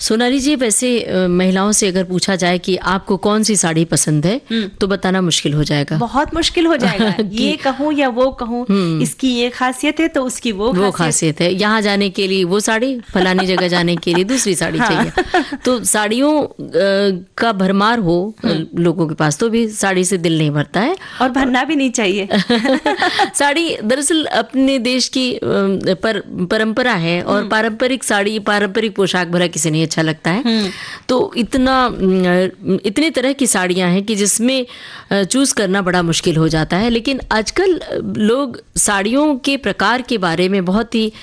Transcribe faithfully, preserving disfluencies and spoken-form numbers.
सोनाली जी, वैसे अ, महिलाओं से अगर पूछा जाए कि आपको कौन सी साड़ी पसंद है तो बताना मुश्किल हो जाएगा। बहुत मुश्किल हो जाएगा। ये कहूँ या वो कहूँ, इसकी ये खासियत है तो उसकी वो वो खासियत है। यहाँ जाने के लिए वो साड़ी, फलानी जगह जाने के लिए दूसरी साड़ी हाँ। चाहिए। तो साड़ियों का भरमार हो लोगों के पास तो भी साड़ी से दिल नहीं भरता है, और भरना भी नहीं चाहिए। साड़ी दरअसल अपने देश की पर, परंपरा है, और पारंपरिक साड़ी, पारंपरिक पोशाक भरा किसी नहीं अच्छा लगता है। तो इतना इतनी तरह की साड़ियां हैं कि जिसमें चूज करना बड़ा मुश्किल हो जाता है। लेकिन आजकल लोग साड़ियों के प्रकार के बारे में बहुत ही